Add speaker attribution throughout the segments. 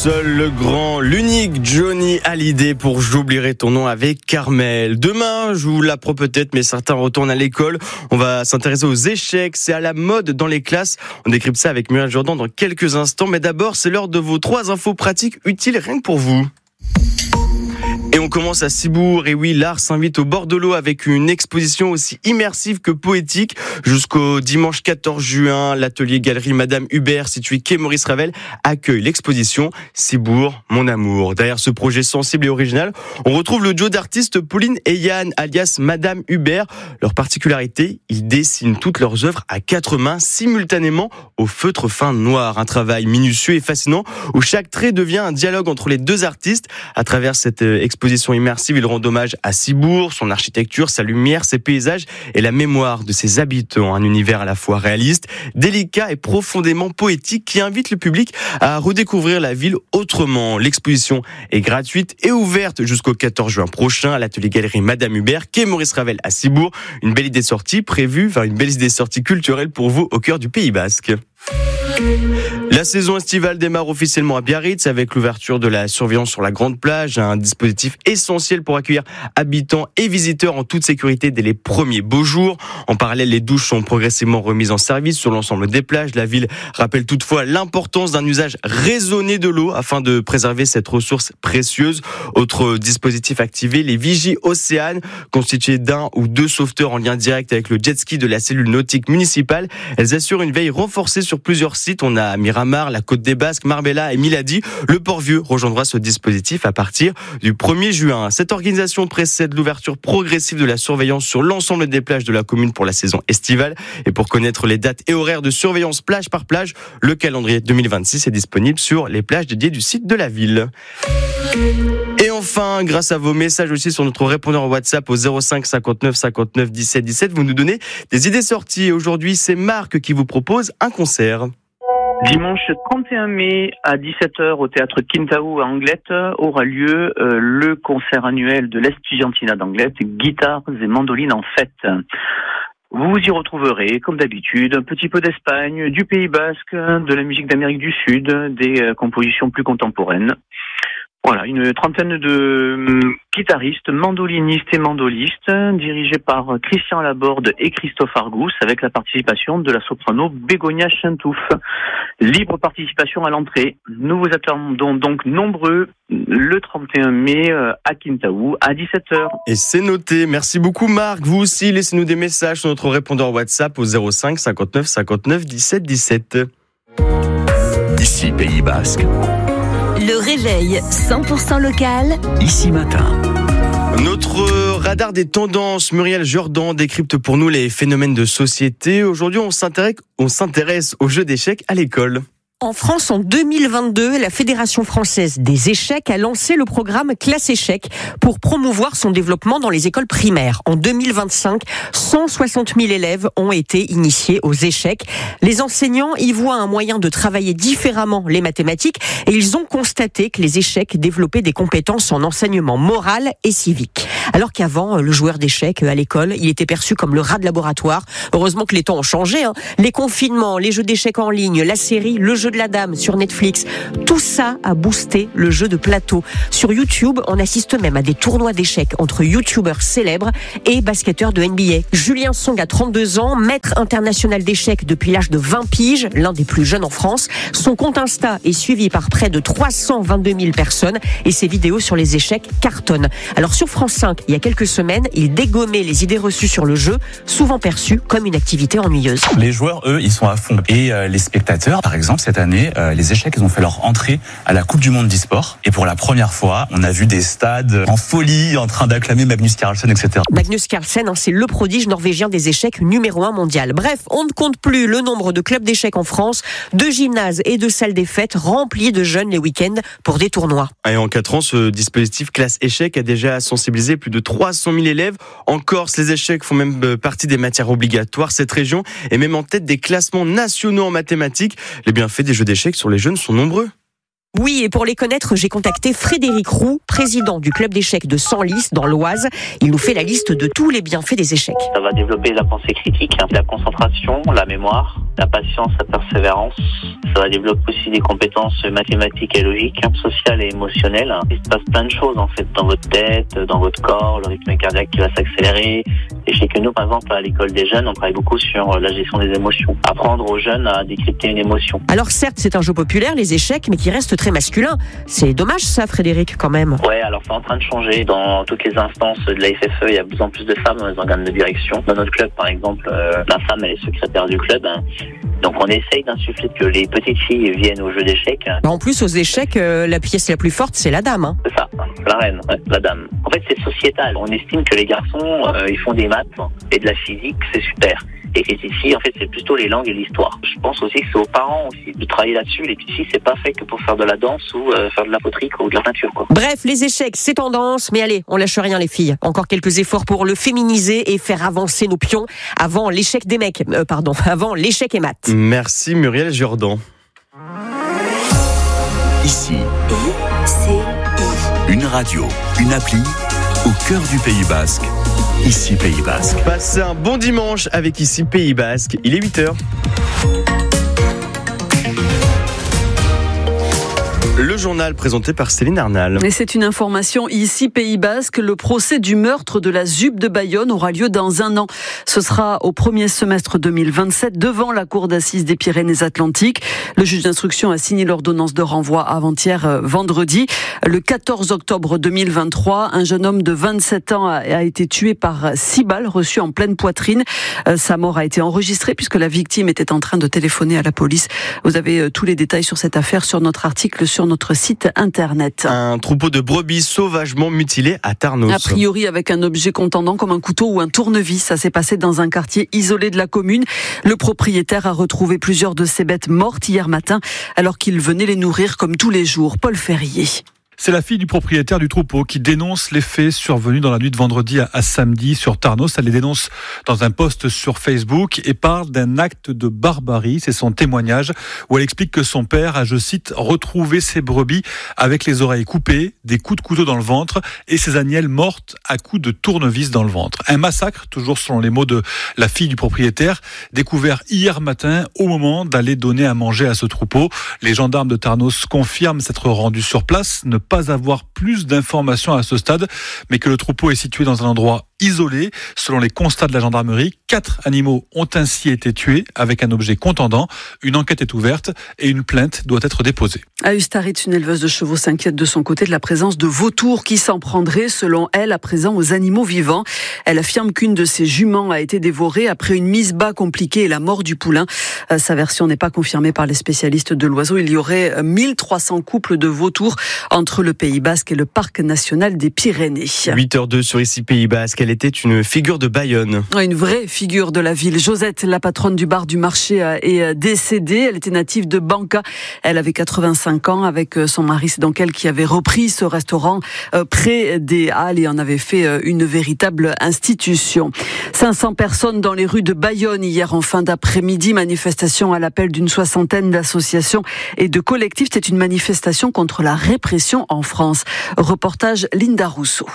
Speaker 1: seul, le grand, l'unique Johnny Hallyday pour J'oublierai ton nom avec Carmel. Demain, je vous l'apprends peut-être, mais certains retournent à l'école. On va s'intéresser aux échecs, c'est à la mode dans les classes. On décrypte ça avec Muriel Jourdan dans quelques instants, mais d'abord, c'est l'heure de vos 3 infos pratiques utiles rien que pour vous. Et on commence à Cibourg, et oui, l'art s'invite au bord de l'eau avec une exposition aussi immersive que poétique. Jusqu'au dimanche 14 juin, l'atelier galerie Madame Hubert, situé quai Maurice Ravel, accueille l'exposition Cibourg, mon amour. Derrière ce projet sensible et original, on retrouve le duo d'artistes Pauline et Yann, alias Madame Hubert. Leur particularité, ils dessinent toutes leurs œuvres à 4 mains, simultanément au feutre fin noir. Un travail minutieux et fascinant, où chaque trait devient un dialogue entre les deux artistes. À travers cette exposition immersive, il rend hommage à Cibourg, son architecture, sa lumière, ses paysages et la mémoire de ses habitants. Un univers à la fois réaliste, délicat et profondément poétique qui invite le public à redécouvrir la ville autrement. L'exposition est gratuite et ouverte jusqu'au 14 juin prochain à l'atelier galerie Madame Hubert, quai Maurice Ravel à Cibourg. Une belle idée sortie culturelle pour vous au cœur du Pays Basque. La saison estivale démarre officiellement à Biarritz avec l'ouverture de la surveillance sur la grande plage, un dispositif essentiel pour accueillir habitants et visiteurs en toute sécurité dès les premiers beaux jours. En parallèle, les douches sont progressivement remises en service sur l'ensemble des plages. La ville rappelle toutefois l'importance d'un usage raisonné de l'eau afin de préserver cette ressource précieuse. Autre dispositif activé, les vigies océanes, constituées d'1 ou 2 sauveteurs en lien direct avec le jet ski de la cellule nautique municipale. Elles assurent une veille renforcée sur plusieurs sites. On a Miramar, la Côte des Basques, Marbella et Milady. Le Port-Vieux rejoindra ce dispositif à partir du 1er juin. Cette organisation précède l'ouverture progressive de la surveillance sur l'ensemble des plages de la commune pour la saison estivale. Et pour connaître les dates et horaires de surveillance plage par plage, le calendrier 2026 est disponible sur les plages dédiées du site de la ville. Et enfin, grâce à vos messages aussi sur notre répondeur WhatsApp au 05 59 59 17 17, vous nous donnez des idées sorties. Aujourd'hui, c'est Marc qui vous propose un concert.
Speaker 2: Dimanche 31 mai à 17h au théâtre Kintaou à Anglette aura lieu le concert annuel de l'Estudiantina d'Anglette, guitares et mandolines en fête. Vous y retrouverez, comme d'habitude, un petit peu d'Espagne, du Pays Basque, de la musique d'Amérique du Sud, des compositions plus contemporaines. Voilà, une trentaine de guitaristes, mandolinistes et mandolistes, dirigés par Christian Laborde et Christophe Argous, avec la participation de la soprano Bégonia Chintouf. Libre participation à l'entrée. Nous vous attendons donc nombreux le 31 mai à Kintaou à 17h.
Speaker 1: Et c'est noté. Merci beaucoup Marc. Vous aussi, laissez-nous des messages sur notre répondeur WhatsApp au 05 59 59 17 17.
Speaker 3: Ici Pays Basque.
Speaker 4: Le réveil 100% local.
Speaker 3: Ici matin.
Speaker 1: Notre radar des tendances, Muriel Jourdan décrypte pour nous les phénomènes de société. Aujourd'hui, on s'intéresse aux jeux d'échecs à l'école.
Speaker 5: En France, en 2022, la Fédération française des échecs a lancé le programme Classe Échecs pour promouvoir son développement dans les écoles primaires. En 2025, 160 000 élèves ont été initiés aux échecs. Les enseignants y voient un moyen de travailler différemment les mathématiques et ils ont constaté que les échecs développaient des compétences en enseignement moral et civique. Alors qu'avant, le joueur d'échecs à l'école, il était perçu comme le rat de laboratoire. Heureusement que les temps ont changé. Les confinements, les jeux d'échecs en ligne, la série Le Jeu de la Dame sur Netflix, tout ça a boosté le jeu de plateau. Sur YouTube, on assiste même à des tournois d'échecs entre youtubeurs célèbres et basketteurs de NBA. Julien Song a 32 ans, maître international d'échecs depuis l'âge de 20 piges, l'un des plus jeunes en France. Son compte Insta est suivi par près de 322 000 personnes et ses vidéos sur les échecs cartonnent. Alors sur France 5, il y a quelques semaines, il dégommait les idées reçues sur le jeu, souvent perçues comme une activité ennuyeuse.
Speaker 6: Les joueurs, eux, ils sont à fond. Et les spectateurs, par exemple, cette année, les échecs, ils ont fait leur entrée à la Coupe du Monde d'e-sport. Et pour la première fois, on a vu des stades en folie, en train d'acclamer Magnus Carlsen, etc.
Speaker 5: Magnus Carlsen, c'est le prodige norvégien des échecs numéro 1 mondial. Bref, on ne compte plus le nombre de clubs d'échecs en France, de gymnases et de salles des fêtes remplies de jeunes les week-ends pour des tournois.
Speaker 1: Et en 4 ans, ce dispositif Classe Échecs a déjà sensibilisé plus de 300 000 élèves. En Corse, les échecs font même partie des matières obligatoires. Cette région est même en tête des classements nationaux en mathématiques. Les bienfaits des jeux d'échecs sur les jeunes sont nombreux.
Speaker 5: Oui, et pour les connaître, j'ai contacté Frédéric Roux, président du club d'échecs de Senlis, dans l'Oise. Il nous fait la liste de tous les bienfaits des échecs.
Speaker 7: Ça va développer la pensée critique, la concentration, la mémoire,
Speaker 2: La patience, la persévérance. Ça va développer aussi des compétences mathématiques et logiques, sociales et émotionnelles. Il se passe plein de choses en fait dans votre tête, dans votre corps, le rythme cardiaque qui va s'accélérer. Et je sais que nous, par exemple, à l'école des jeunes, on travaille beaucoup sur la gestion des émotions. Apprendre aux jeunes à décrypter une émotion.
Speaker 5: Alors certes, c'est un jeu populaire, les échecs, mais qui reste très masculin. C'est dommage ça, Frédéric, quand même.
Speaker 2: Ouais, alors c'est en train de changer. Dans toutes les instances de la FFE, il y a de plus en plus de femmes dans les organes de direction. Dans notre club, par exemple, la femme, elle est secrétaire du club. Donc on essaye d'insuffler que les petites filles viennent au jeu d'échecs.
Speaker 5: En plus, aux échecs, la pièce la plus forte, c'est la dame.
Speaker 2: C'est ça, la reine, la dame. En fait, c'est sociétal. On estime que les garçons, ils font des maths et de la physique, c'est super. Et les petites filles, en fait, c'est plutôt les langues et l'histoire. Je pense aussi que c'est aux parents aussi de travailler là-dessus. Les petites filles, c'est pas fait que pour faire de la danse ou faire de la poterie ou de la peinture, quoi.
Speaker 5: Bref, les échecs, c'est tendance, mais allez, on lâche rien les filles. Encore quelques efforts pour le féminiser et faire avancer nos pions avant l'échec des mecs. Avant l'échec et maths.
Speaker 1: Merci Muriel Jourdan.
Speaker 3: Ici, une radio, une appli, au cœur du Pays Basque. Ici Pays Basque.
Speaker 1: Passez un bon dimanche avec Ici Pays Basque. Il est 8h. Le journal présenté par Céline Arnal.
Speaker 7: Et c'est une information ici, Pays Basque. Le procès du meurtre de la ZUP de Bayonne aura lieu dans un an. Ce sera au premier semestre 2027 devant la cour d'assises des Pyrénées-Atlantiques. Le juge d'instruction a signé l'ordonnance de renvoi avant-hier vendredi. Le 14 octobre 2023, un jeune homme de 27 ans a été tué par 6 balles reçues en pleine poitrine. Sa mort a été enregistrée puisque la victime était en train de téléphoner à la police. Vous avez tous les détails sur cette affaire sur notre article sur notre site internet.
Speaker 1: Un troupeau de brebis sauvagement mutilé à Tarnos.
Speaker 7: A priori avec un objet contendant comme un couteau ou un tournevis. Ça s'est passé dans un quartier isolé de la commune. Le propriétaire a retrouvé plusieurs de ses bêtes mortes hier matin alors qu'il venait les nourrir comme tous les jours. Paul Ferrier.
Speaker 8: C'est la fille du propriétaire du troupeau qui dénonce les faits survenus dans la nuit de vendredi à samedi sur Tarnos. Elle les dénonce dans un post sur Facebook et parle d'un acte de barbarie. C'est son témoignage où elle explique que son père a, je cite, retrouvé ses brebis avec les oreilles coupées, des coups de couteau dans le ventre et ses agnelles mortes à coups de tournevis dans le ventre. Un massacre, toujours selon les mots de la fille du propriétaire, découvert hier matin au moment d'aller donner à manger à ce troupeau. Les gendarmes de Tarnos confirment s'être rendus sur place, ne pas avoir plus d'informations à ce stade, mais que le troupeau est situé dans un endroit isolé. Selon les constats de la gendarmerie, 4 animaux ont ainsi été tués avec un objet contendant. Une enquête est ouverte et une plainte doit être déposée.
Speaker 7: À Ustaritz, une éleveuse de chevaux s'inquiète de son côté de la présence de vautours qui s'en prendraient, selon elle, à présent aux animaux vivants. Elle affirme qu'une de ses juments a été dévorée après une mise bas compliquée et la mort du poulain. Sa version n'est pas confirmée par les spécialistes de l'oiseau. Il y aurait 1300 couples de vautours entre le Pays Basque et le Parc national des Pyrénées.
Speaker 1: 8h02 sur Ici Pays Basque. Elle était une figure de Bayonne.
Speaker 7: Une vraie figure de la ville. Josette, la patronne du bar du marché, est décédée. Elle était native de Banca. Elle avait 85 ans avec son mari Sédanquel qui avait repris ce restaurant près des Halles et en avait fait une véritable institution. 500 personnes dans les rues de Bayonne hier en fin d'après-midi. Manifestation à l'appel d'une 60aine d'associations et de collectifs. C'est une manifestation contre la répression en France. Reportage Linda Rousseau.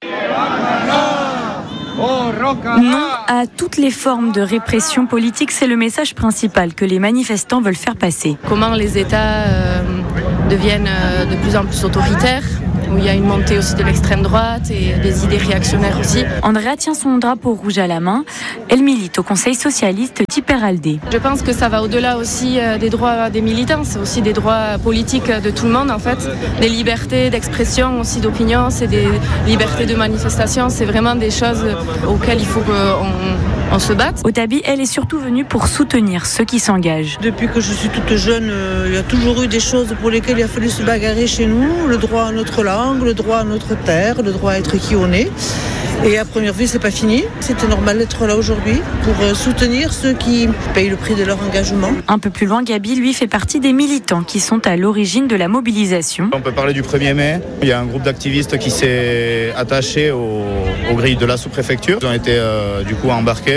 Speaker 9: Non à toutes les formes de répression politique, c'est le message principal que les manifestants veulent faire passer.
Speaker 10: Comment les États deviennent de plus en plus autoritaires, où il y a une montée aussi de l'extrême droite et des idées réactionnaires aussi.
Speaker 9: Andrea tient son drapeau rouge à la main. Elle milite au Conseil socialiste d'Hyperaldé.
Speaker 10: Je pense que ça va au-delà aussi des droits des militants, c'est aussi des droits politiques de tout le monde en fait, des libertés d'expression, aussi d'opinion, c'est des libertés de manifestation, c'est vraiment des choses auxquelles il faut qu'on se batte.
Speaker 9: Otabi, elle est surtout venue pour soutenir ceux qui s'engagent.
Speaker 11: Depuis que je suis toute jeune, il y a toujours eu des choses pour lesquelles il a fallu se bagarrer chez nous, le droit à notre langue, le droit à notre terre, le droit à être qui on est. Et à première vue, c'est pas fini. C'était normal d'être là aujourd'hui pour soutenir ceux qui payent le prix de leur engagement.
Speaker 9: Un peu plus loin, Gabi, lui, fait partie des militants qui sont à l'origine de la mobilisation.
Speaker 12: On peut parler du 1er mai. Il y a un groupe d'activistes qui s'est attaché aux grilles de la sous-préfecture. Ils ont été du coup embarqués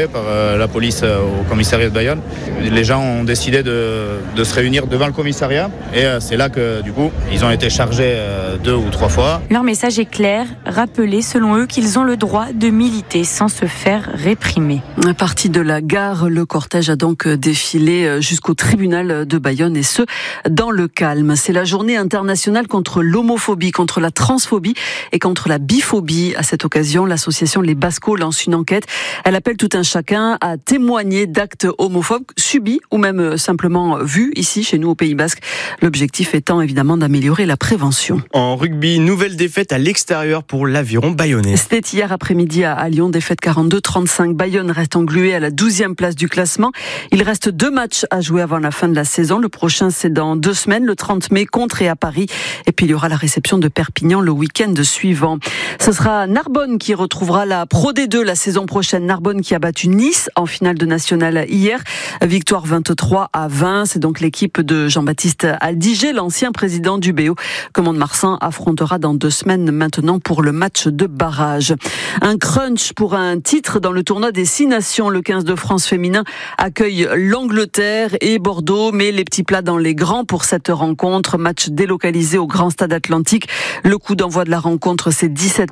Speaker 12: interpellés par la police au commissariat de Bayonne. Les gens ont décidé de se réunir devant le commissariat et c'est là que du coup ils ont été chargés 2 ou 3 fois.
Speaker 9: Leur message est clair, rappeler selon eux qu'ils ont le droit de militer sans se faire réprimer.
Speaker 7: Parti de la gare, le cortège a donc défilé jusqu'au tribunal de Bayonne et ce, dans le calme. C'est la journée internationale contre l'homophobie, contre la transphobie et contre la biphobie. À cette occasion, l'association Les Bascos lance une enquête. Elle appelle tout un chacun à témoigner d'actes homophobes subis ou même simplement vus ici, chez nous au Pays Basque. L'objectif étant évidemment d'améliorer la prévention.
Speaker 1: En rugby, nouvelle défaite à l'extérieur pour l'Aviron bayonnais.
Speaker 7: C'était hier après-midi à Lyon, défaite 42-35. Bayonne reste englué à la 12e place du classement. Il reste 2 matchs à jouer avant la fin de la saison. Le prochain, c'est dans 2 semaines, le 30 mai, contre et à Paris. Et puis il y aura la réception de Perpignan le week-end suivant. Ce sera Narbonne qui retrouvera la Pro D2 la saison prochaine. Narbonne qui a battu Nice en finale de nationale hier. Victoire 23-20. C'est donc l'équipe de Jean-Baptiste Aldiger, l'ancien président du BO. Mont-de-Marsan affrontera dans 2 semaines maintenant pour le match de barrage. Un crunch pour un titre dans le tournoi des 6 nations. Le 15 de France féminin accueille l'Angleterre et Bordeaux, mais les petits plats dans les grands pour cette rencontre. Match délocalisé au Grand Stade Atlantique. Le coup d'envoi de la rencontre, c'est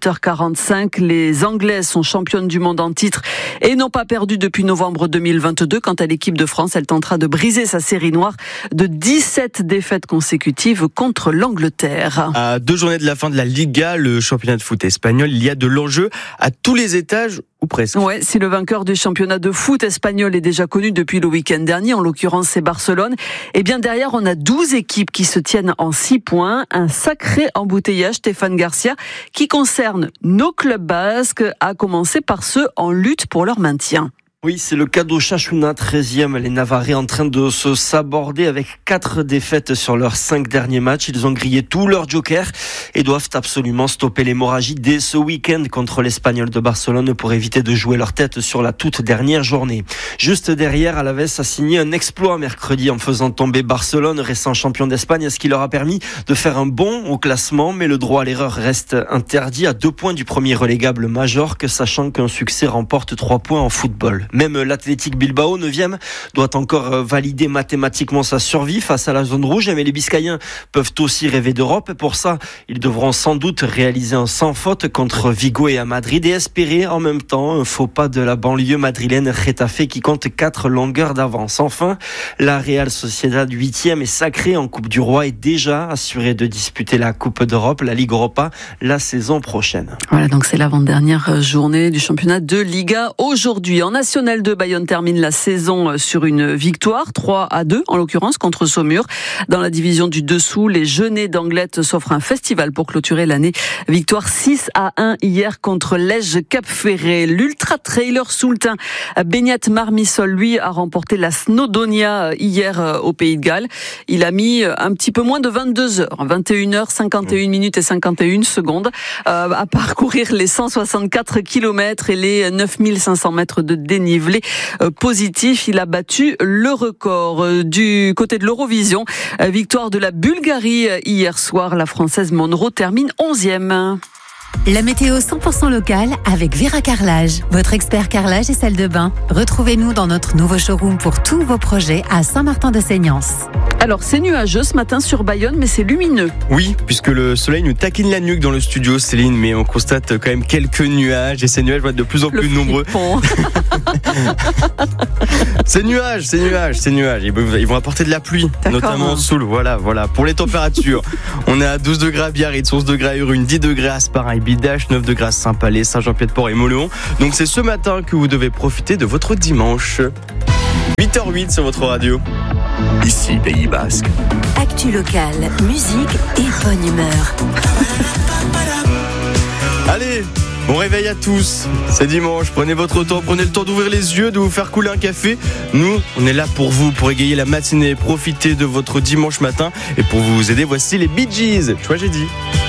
Speaker 7: 17h45. Les Anglaises sont championnes du monde en titre et n'ont pas perdu depuis novembre 2022. Quant à l'équipe de France, elle tentera de briser sa série noire de 17 défaites consécutives contre l'Angleterre.
Speaker 1: À 2 journées de la fin de la Liga, le championnat de foot espagnol, il y a de l'enjeu à tous les étages ou presque.
Speaker 7: Ouais, si le vainqueur du championnat de foot espagnol est déjà connu depuis le week-end dernier, en l'occurrence c'est Barcelone, et bien derrière on a 12 équipes qui se tiennent en 6 points. Un sacré embouteillage, Stéphane Garcia, qui concerne nos clubs basques, à commencer par ceux en lutte pour leur maintien.
Speaker 13: Oui, c'est le cas d'Osasuna, 13e. Les Navarrais en train de se saborder avec 4 défaites sur leurs 5 derniers matchs. Ils ont grillé tous leurs jokers et doivent absolument stopper l'hémorragie dès ce week-end contre l'Espagnol de Barcelone pour éviter de jouer leur tête sur la toute dernière journée. Juste derrière, Alaves a signé un exploit mercredi en faisant tomber Barcelone, récent champion d'Espagne, ce qui leur a permis de faire un bond au classement, mais le droit à l'erreur reste interdit à 2 points du premier relégable Majorque, sachant qu'un succès remporte 3 points en football. Même l'Athletic Bilbao, 9e, doit encore valider mathématiquement sa survie face à la zone rouge, mais les Biscayens peuvent aussi rêver d'Europe. Et pour ça, ils devront sans doute réaliser un sans faute contre Vigo et à Madrid et espérer en même temps un faux pas de la banlieue madrilène Getafe qui compte 4 longueurs d'avance. Enfin, la Real Sociedad 8e est sacrée en Coupe du Roi et déjà assurée de disputer la Coupe d'Europe, la Ligue Europa, la saison prochaine.
Speaker 7: Voilà, donc c'est l'avant-dernière journée du championnat de Liga aujourd'hui. En National 2, Bayonne termine la saison sur une victoire, 3-2 en l'occurrence contre Saumur. Dans la division du dessous, les Jeunets d'Anglette s'offrent un festival pour clôturer l'année. Victoire 6-1 hier contre Lège Cap-Ferré. L'Ultra Trailer Soultin, Beignat Marmissol, lui, a remporté la Snowdonia hier au Pays de Galles. Il a mis un petit peu moins de 22 heures, 21h, 51 minutes et 51 secondes, à parcourir les 164 km et les 9500 mètres de dénivelé positif. Il a battu le record. Du côté de l'Eurovision, victoire de la Bulgarie hier soir. La Française Monroe termine 11e.
Speaker 4: La météo 100% locale avec Vera Carrelage, votre expert carrelage et salle de bain. Retrouvez-nous dans notre nouveau showroom pour tous vos projets à Saint-Martin-de-Seignance.
Speaker 7: Alors c'est nuageux ce matin sur Bayonne, mais c'est lumineux.
Speaker 1: Oui, puisque le soleil nous taquine la nuque dans le studio, Céline, mais on constate quand même quelques nuages et ces nuages vont être de plus en plus nombreux. Ces nuages. Ils vont apporter de la pluie, notamment en Soule. Voilà. Pour les températures, on est à 12 degrés à Biarritz, 11 degrés à Urune, 10 degrés à Sparin et Bidache, 9 degrés à Saint-Palais, Saint-Jean-Pied-de-Port et Moléon. Donc c'est ce matin que vous devez profiter de votre dimanche. 8h08 sur votre radio.
Speaker 3: Ici, Pays Basque.
Speaker 4: Actu locale, musique et bonne humeur.
Speaker 1: Allez, bon réveil à tous. C'est dimanche, prenez votre temps, prenez le temps d'ouvrir les yeux, de vous faire couler un café. Nous, on est là pour vous, pour égayer la matinée, profiter de votre dimanche matin. Et pour vous aider, voici les Bee Gees. Tu vois, j'ai dit.